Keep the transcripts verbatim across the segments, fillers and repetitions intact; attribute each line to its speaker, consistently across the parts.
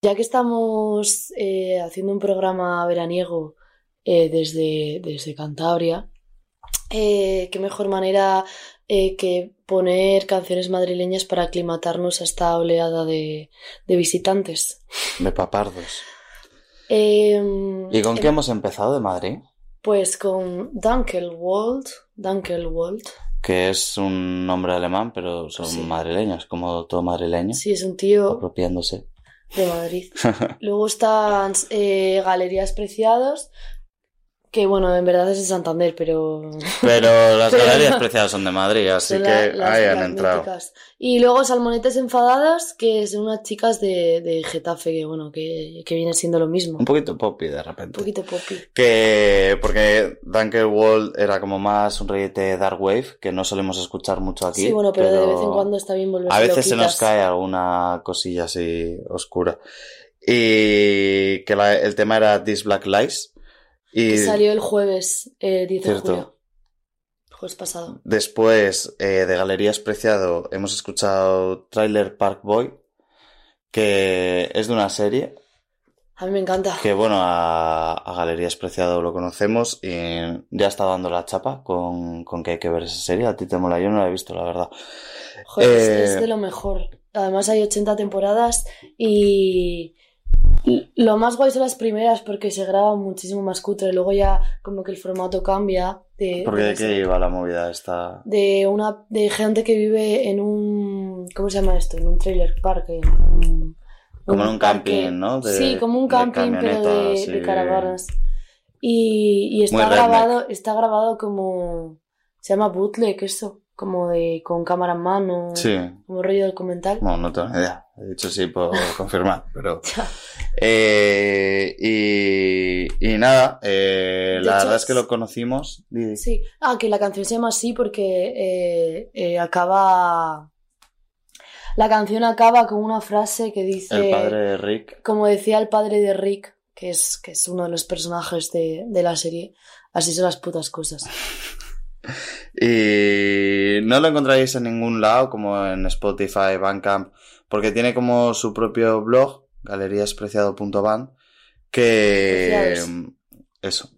Speaker 1: Ya que estamos eh, haciendo un programa veraniego eh, desde, desde Cantabria, eh, qué mejor manera eh, que poner canciones madrileñas para aclimatarnos a esta oleada de, de visitantes.
Speaker 2: De papardos.
Speaker 1: Eh,
Speaker 2: ¿Y con
Speaker 1: em,
Speaker 2: qué hemos empezado de Madrid?
Speaker 1: Pues con Dankelwald, Dankelwald.
Speaker 2: Que es un nombre alemán, pero son
Speaker 1: Sí.
Speaker 2: madrileños, como todo madrileño.
Speaker 1: Sí, es un tío
Speaker 2: Apropiándose.
Speaker 1: de Madrid. Luego están eh, Galerías Preciados, que bueno, en verdad es de Santander, pero...
Speaker 2: Pero las
Speaker 1: Pero-
Speaker 2: galerías preciadas son de Madrid, así
Speaker 1: son
Speaker 2: que
Speaker 1: la- las-
Speaker 2: ahí han
Speaker 1: las
Speaker 2: entrado.
Speaker 1: míticas. Y luego Salmonetes Enfadadas, que son unas chicas de, de Getafe, que bueno, que, que viene siendo lo mismo.
Speaker 2: Un poquito poppy de
Speaker 1: Un
Speaker 2: repente.
Speaker 1: poquito poppy.
Speaker 2: Que porque Dankelwald era como más un rollete dark wave que no solemos escuchar mucho aquí.
Speaker 1: Sí, bueno, pero, de vez en cuando está bien volverse
Speaker 2: a veces se nos
Speaker 1: loquitas.
Speaker 2: cae alguna cosilla así oscura. Y que la- el tema era This Black Lies. Y
Speaker 1: Que salió el jueves eh, diez de
Speaker 2: Cierto.
Speaker 1: julio. El jueves pasado.
Speaker 2: después eh, de Galerías Preciado hemos escuchado Trailer Park Boy, que es de una serie
Speaker 1: A mí me encanta.
Speaker 2: que, bueno, a, a Galerías Preciado lo conocemos y ya está dando la chapa con, con que hay que ver esa serie. A ti te mola, yo no la he visto, la verdad.
Speaker 1: Joder, es-
Speaker 2: Eh,
Speaker 1: es de lo mejor. Además hay ochenta temporadas y y lo más guay son las primeras porque se graba muchísimo más cutre. Luego ya como que el formato cambia de,
Speaker 2: Porque
Speaker 1: de,
Speaker 2: de qué iba la movida esta.
Speaker 1: de una de gente que vive en un ¿cómo se llama esto? En un trailer park, en un,
Speaker 2: Como en un
Speaker 1: parque.
Speaker 2: camping, ¿no? De-
Speaker 1: sí, como un
Speaker 2: de
Speaker 1: camping pero de,
Speaker 2: camionetas
Speaker 1: de
Speaker 2: y-
Speaker 1: caravanas. Y, y
Speaker 2: Muy
Speaker 1: está
Speaker 2: redneck.
Speaker 1: grabado, está grabado como se llama bootleg eso, como de con cámara en mano,
Speaker 2: Sí.
Speaker 1: como rollo documental.
Speaker 2: Bueno, no tengo ni idea. He dicho sí por confirmar, pero... Eh, y, y nada, eh,
Speaker 1: De
Speaker 2: la
Speaker 1: hecho,
Speaker 2: verdad es que
Speaker 1: es-
Speaker 2: lo conocimos. Di-
Speaker 1: Sí, ah, que la canción se llama así porque eh, eh, acaba. La canción acaba con una frase que dice.
Speaker 2: El padre de Rick.
Speaker 1: Como decía el padre de Rick, que es, que es uno de los personajes de, de la serie, así son las putas cosas.
Speaker 2: Y no lo encontraréis en ningún lado, como en Spotify, Bandcamp, porque tiene como su propio blog, galeriaspreciado punto band, que...
Speaker 1: Preciados.
Speaker 2: Eso.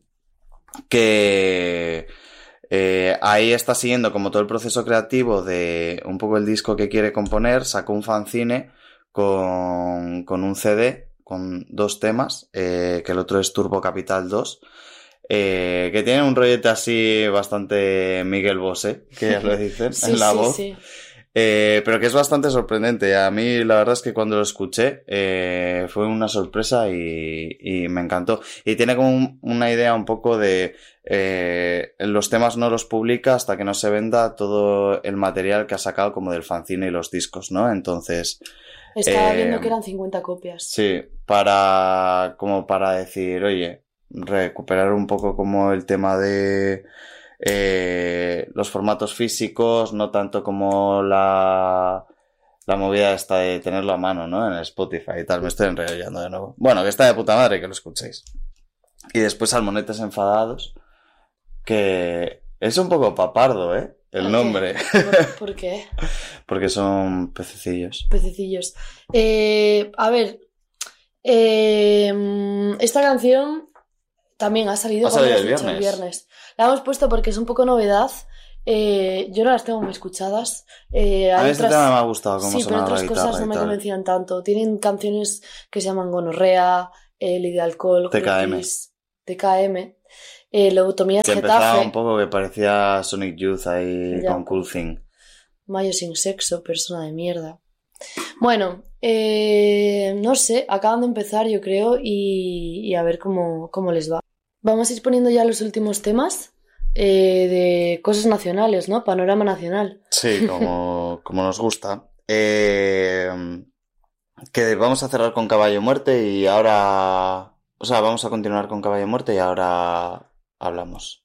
Speaker 2: Que... eh, ahí está siguiendo como todo el proceso creativo de un poco el disco que quiere componer. Sacó un fanzine con, con un C D, con dos temas, eh, que el otro es Turbo Capital dos. Eh, que tiene un rollete así bastante Miguel Bosé, que ya lo dicen
Speaker 1: Sí,
Speaker 2: en la
Speaker 1: sí,
Speaker 2: voz,
Speaker 1: sí.
Speaker 2: eh, pero que es bastante sorprendente. A mí la verdad es que cuando lo escuché eh, fue una sorpresa y, y me encantó. Y tiene como un- una idea un poco de eh, los temas no los publica hasta que no se venda todo el material que ha sacado como del fanzine y los discos, ¿no? Entonces...
Speaker 1: Estaba
Speaker 2: eh,
Speaker 1: viendo que eran cincuenta copias.
Speaker 2: Sí, para como para decir, oye, recuperar un poco como el tema de eh, los formatos físicos, no tanto como la, la movida esta de tenerlo a mano, ¿no? En Spotify y tal, me estoy enrollando de nuevo. Bueno, que está de puta madre que lo escuchéis. Y después Salmonetes Enfadados, que es un poco papardo, ¿eh? El
Speaker 1: ¿Por qué?
Speaker 2: nombre,
Speaker 1: ¿Por, por qué?
Speaker 2: porque son pececillos.
Speaker 1: Pececillos. Eh, a ver, eh, esta canción también ha salido,
Speaker 2: Ha
Speaker 1: cuando
Speaker 2: salido
Speaker 1: lo
Speaker 2: el
Speaker 1: has dicho,
Speaker 2: viernes.
Speaker 1: viernes. La hemos puesto porque es un poco novedad. Eh, yo no las tengo muy escuchadas. Eh,
Speaker 2: A
Speaker 1: hay
Speaker 2: mí este
Speaker 1: otras-
Speaker 2: tema me ha gustado cómo
Speaker 1: Sí, pero
Speaker 2: sonaba la
Speaker 1: otras cosas
Speaker 2: guitarra
Speaker 1: no
Speaker 2: y
Speaker 1: me
Speaker 2: tal.
Speaker 1: convencían tanto. Tienen canciones que se llaman Gonorrea, eh, Ley de Alcohol,
Speaker 2: T K M.
Speaker 1: Groupies, T K M, eh, Lobotomía
Speaker 2: Que
Speaker 1: en
Speaker 2: empezaba
Speaker 1: Getafe,
Speaker 2: un poco que parecía Sonic Youth ahí
Speaker 1: Ya.
Speaker 2: con Cool Thing.
Speaker 1: Mayo sin sexo, persona de mierda. Bueno, eh, no sé, acaban de empezar yo creo y, y a ver cómo, cómo les va. Vamos a ir poniendo ya los últimos temas eh, de cosas nacionales, ¿no? Panorama nacional.
Speaker 2: Sí, como, como nos gusta. Eh, que vamos a cerrar con Caballo Muerte y ahora... O sea, vamos a continuar con Caballo Muerte y ahora hablamos.